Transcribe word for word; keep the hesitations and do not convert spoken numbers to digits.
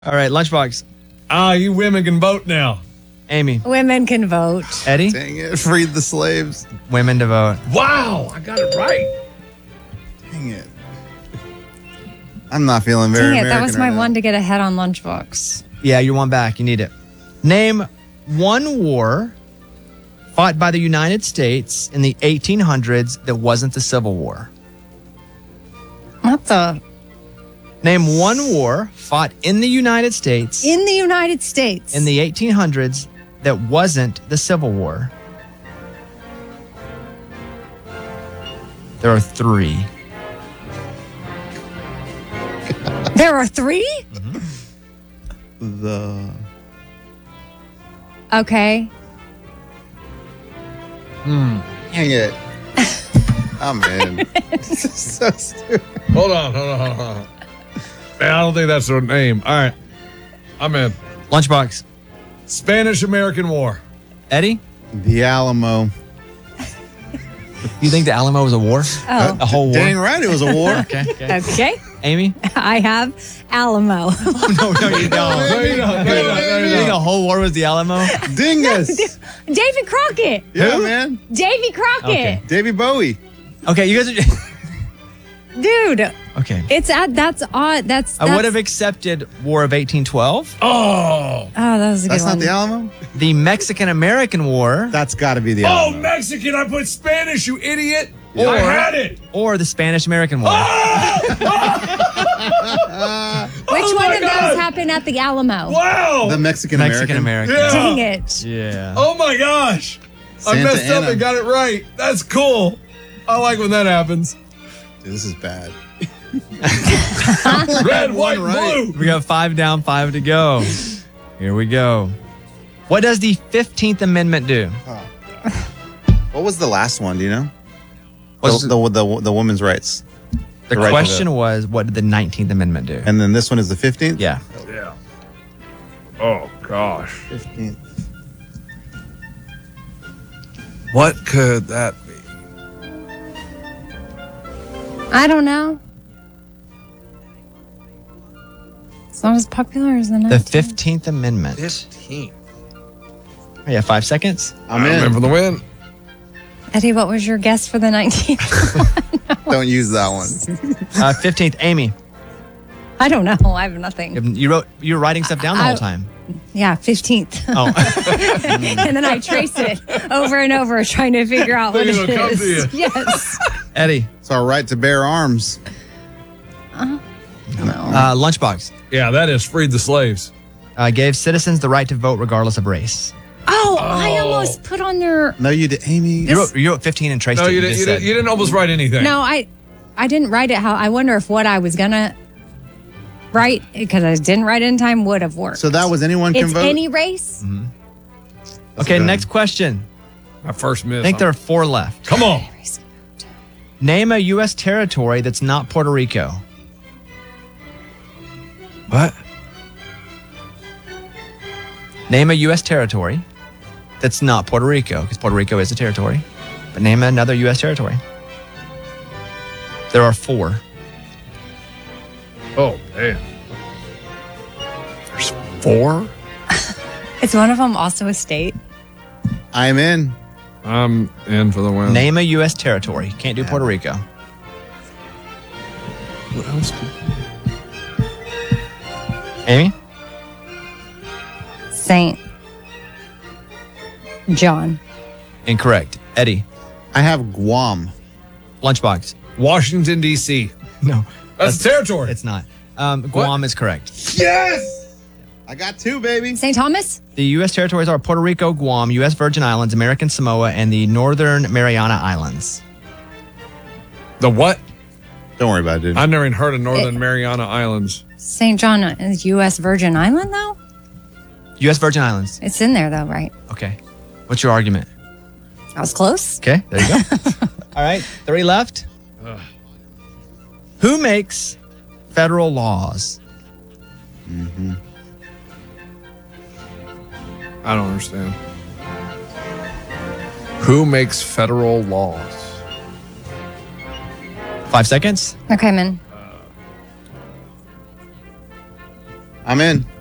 All right, Lunchbox. Ah, you women can vote now. Amy. Women can vote. Eddie. Dang it. Freed the slaves. Women to vote. Wow, I got it right. Dang it. I'm not feeling very Dang it, American that was right my now. one to get ahead on Lunchbox. Yeah, you're one back. You need it. Name one war fought by the United States in the eighteen hundreds that wasn't the Civil War. What the? Name one war fought in the United States In the United States. in the eighteen hundreds that wasn't the Civil War. There are three. There are three? The Okay. Dang it. I'm in. This is so stupid. Hold on, hold on, hold on. Man, I don't think that's her name. All right, I'm in. Lunchbox. Spanish-American War. Eddie, The Alamo. you think the Alamo was a war? Oh. A whole war? Dang right it was a war. Okay, okay. Okay. Amy? I have Alamo. no, no, you don't. No, you don't. No, you don't. No, you You think don't. the whole war was the Alamo? Dingus. David Crockett. Yeah, man. Davy Crockett. Okay. Davy Bowie. Okay, you guys are... Dude, Okay. it's at, that's odd. That's, that's I would have accepted War of eighteen twelve. Oh, Oh, that was a That's good not one. the Alamo? The Mexican-American War. That's got to be the oh, Alamo. Mexican. I put Spanish, you idiot. Or- I had it. Or the Spanish-American War. Which Oh one my of God. those happened at the Alamo? Wow. The Mexican American. Mexican-American. Yeah. Dang it. Yeah. Oh, my gosh. I Santa messed up Ana. and got it right. That's cool. I like when that happens. Dude, this is bad. Red, white, right. blue. We got five down, five to go. Here we go. What does the fifteenth Amendment do? What was the last one? Do you know? What's the, the, the, the women's rights. The right to question vote. was, what did the nineteenth Amendment do? And then this one is the fifteenth? Yeah. Yeah. Oh, gosh. fifteenth. What could that be? I don't know. It's not as popular as the The nineteenth. fifteenth Amendment. fifteen. Oh, yeah, five seconds. I'm I in. remember the win. Eddie, what was your guess for the nineteenth? Don't use that one. Uh, fifteenth, Amy. I don't know. I have nothing. You wrote. You were writing stuff down the I- whole time. Yeah, fifteenth. Oh, And then I traced it over and over trying to figure out what Think it it'll come to is. you. Yes. Eddie. It's our right to bear arms. No. Uh, Lunchbox Yeah, that is freed the slaves. uh, gave citizens the right to vote regardless of race. Oh, I almost put on there. No, you did. Amy. You wrote, you wrote fifteen and traced No, it. you, You didn't, just you, said- didn't, you didn't almost write anything. No, I I didn't write it how I wonder if what I was gonna write, because I didn't write it in time, would have worked. So that was anyone can it's vote? any race? Okay, good. next question. My first miss. I think there are four left. Come on. Name a U S territory that's not Puerto Rico. What? Name a U S territory that's not Puerto Rico, because Puerto Rico is a territory. But name another U S territory. There are four. Oh, man. There's four? Is one of them also a state? I'm in. I'm in for the win. Name a U S territory. Can't do Puerto Rico. What else? Amy? Saint John. Incorrect. Eddie? I have Guam. Lunchbox? Washington, D C No. That's a territory. It's not. Um, Guam is correct. Yes! I got two, baby. Saint Thomas? The U S territories are Puerto Rico, Guam, U S Virgin Islands, American Samoa, and the Northern Mariana Islands. The what? Don't worry about it, dude. I've never even heard of Northern Mariana Islands. Saint John is U S Virgin Island, though? U S Virgin Islands. It's in there, though, right? Okay. What's your argument? I was close. Okay, there you go. All right, three left. Who makes federal laws? I don't understand. Who makes federal laws? Five seconds. Okay, man. I'm in.